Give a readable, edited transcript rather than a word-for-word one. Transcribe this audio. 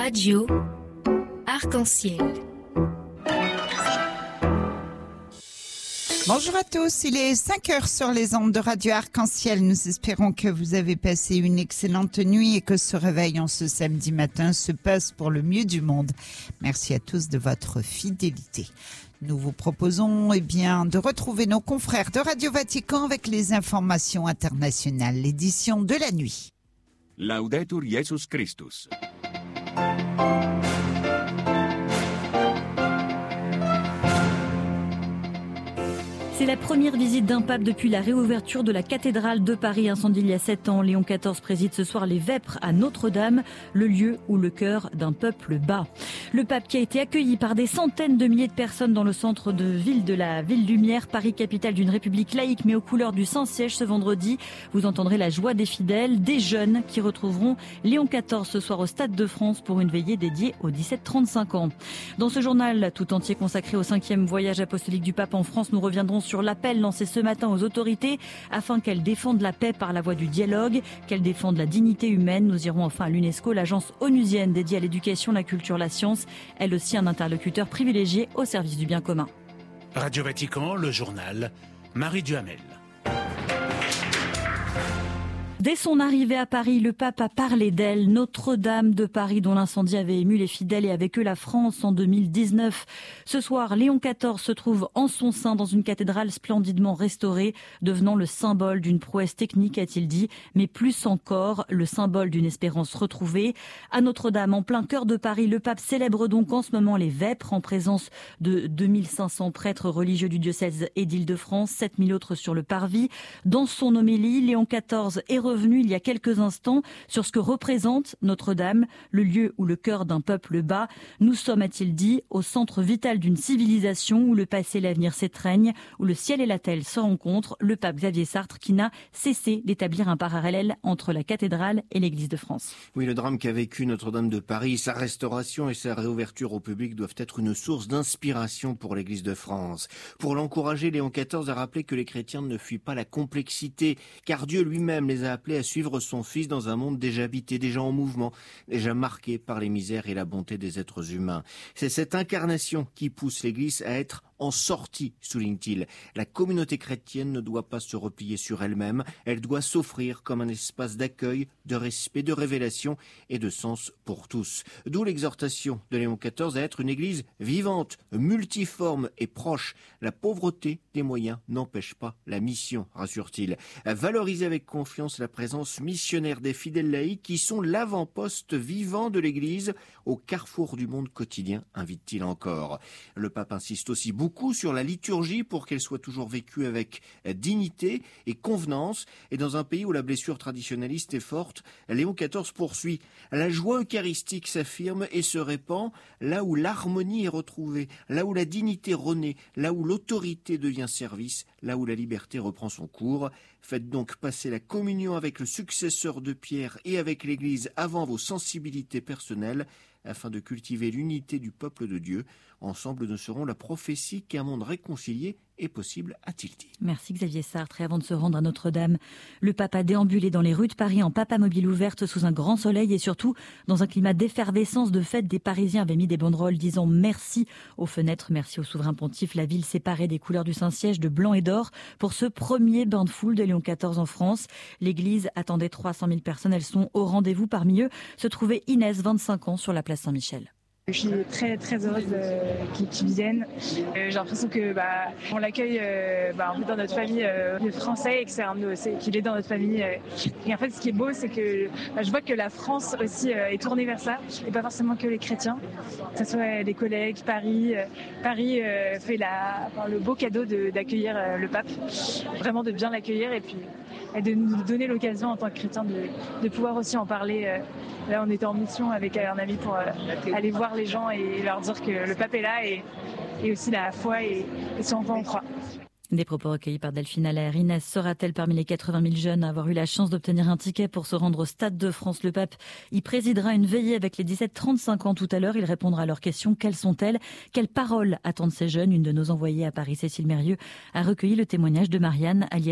Radio Arc-en-Ciel. Bonjour à tous, il est 5h sur les ondes de Radio Arc-en-Ciel. Nous espérons que vous avez passé une excellente nuit et que ce réveil en ce samedi matin se passe pour le mieux du monde. Merci à tous de votre fidélité. Nous vous proposons de retrouver nos confrères de Radio Vatican avec les informations internationales, l'édition de la nuit. Laudetur Jesus Christus. C'est la première visite d'un pape depuis la réouverture de la cathédrale de Paris, incendiée il y a 7 ans. Léon XIV préside ce soir les Vêpres à Notre-Dame, le lieu où le cœur d'un peuple bat. Le pape qui a été accueilli par des centaines de milliers de personnes dans le centre de ville de la Ville Lumière, Paris, capitale d'une république laïque mais aux couleurs du Saint-Siège ce vendredi. Vous entendrez la joie des fidèles, des jeunes qui retrouveront Léon XIV ce soir au Stade de France pour une veillée dédiée aux 17-35 ans. Dans ce journal tout entier consacré au 5e voyage apostolique du pape en France, nous reviendrons sur l'appel lancé ce matin aux autorités afin qu'elles défendent la paix par la voie du dialogue, qu'elles défendent la dignité humaine. Nous irons enfin à l'UNESCO, l'agence onusienne dédiée à l'éducation, la culture, la science, elle aussi un interlocuteur privilégié au service du bien commun. Radio Vatican, le journal, Marie Duhamel. Dès son arrivée à Paris, le pape a parlé d'elle, Notre-Dame de Paris, dont l'incendie avait ému les fidèles et avec eux la France en 2019. Ce soir, Léon XIV se trouve en son sein dans une cathédrale splendidement restaurée, devenant le symbole d'une prouesse technique, a-t-il dit, mais plus encore, le symbole d'une espérance retrouvée. À Notre-Dame, en plein cœur de Paris, le pape célèbre donc en ce moment les Vêpres en présence de 2500 prêtres religieux du diocèse et d'Île-de-France, 7000 autres sur le parvis. Dans son homélie, Léon XIV est revenu il y a quelques instants sur ce que représente Notre-Dame, le lieu où le cœur d'un peuple bat. Nous sommes, a-t-il dit, au centre vital d'une civilisation où le passé et l'avenir s'étreignent, où le ciel et la terre se rencontrent. Le pape Xavier Sartre qui n'a cessé d'établir un parallèle entre la cathédrale et l'église de France. Oui, le drame qu'a vécu Notre-Dame de Paris, sa restauration et sa réouverture au public doivent être une source d'inspiration pour l'église de France. Pour l'encourager, Léon XIV a rappelé que les chrétiens ne fuient pas la complexité, car Dieu lui-même les a appelé à suivre son Fils dans un monde déjà habité, déjà en mouvement, déjà marqué par les misères et la bonté des êtres humains. C'est cette incarnation qui pousse l'Église à être en sortie, souligne-t-il. La communauté chrétienne ne doit pas se replier sur elle-même, elle doit s'offrir comme un espace d'accueil, de respect, de révélation et de sens pour tous. D'où l'exhortation de Léon XIV à être une Église vivante, multiforme et proche. La pauvreté des moyens n'empêche pas la mission, rassure-t-il. À valoriser avec confiance la présence missionnaire des fidèles laïcs qui sont l'avant-poste vivant de l'Église au carrefour du monde quotidien, invite-t-il encore. Le pape insiste aussi beaucoup sur la liturgie pour qu'elle soit toujours vécue avec dignité et convenance. Et dans un pays où la blessure traditionnaliste est forte, Léon XIV poursuit. La joie eucharistique s'affirme et se répand là où l'harmonie est retrouvée, là où la dignité renaît, là où l'autorité devient service, là où la liberté reprend son cours. Faites donc passer la communion avec le successeur de Pierre et avec l'Église avant vos sensibilités personnelles, afin de cultiver l'unité du peuple de Dieu. Ensemble, nous serons la prophétie qu'un monde réconcilié est possible, a-t-il dit. Merci Xavier Sartre. Et avant de se rendre à Notre-Dame, le pape a déambulé dans les rues de Paris en papamobile ouverte sous un grand soleil et surtout dans un climat d'effervescence, de fête. Des Parisiens avaient mis des banderoles disant merci aux fenêtres, merci au souverain pontife. La ville séparée des couleurs du Saint-Siège de blanc et d'or pour ce premier bain de foule de Léon XIV en France. L'église attendait 300 000 personnes. Elles sont au rendez-vous. Parmi eux se trouvait Inès, 25 ans, sur la place Saint-Michel. Je suis très très heureuse qu'ils viennent. J'ai l'impression que on l'accueille dans notre famille français et que qu'il est dans notre famille. Et en fait, ce qui est beau, c'est que je vois que la France aussi est tournée vers ça et pas forcément que les chrétiens. Que ce soit les collègues, Paris fait le beau cadeau d'accueillir le pape, vraiment de bien l'accueillir et puis et de nous donner l'occasion en tant que chrétiens de pouvoir aussi en parler. Là, on était en mission avec un ami pour aller voir les gens et leur dire que le pape est là et aussi la foi et ce en quoi on croit. Des propos recueillis par Delphine Allaire. Inès sera-t-elle parmi les 80 000 jeunes à avoir eu la chance d'obtenir un ticket pour se rendre au Stade de France? Le pape y présidera une veillée avec les 17-35 ans tout à l'heure. Il répondra à leurs questions. Quelles sont-elles? Quelles paroles attendent ces jeunes? Une de nos envoyées à Paris, Cécile Mérieux, a recueilli le témoignage de Marianne Aliette.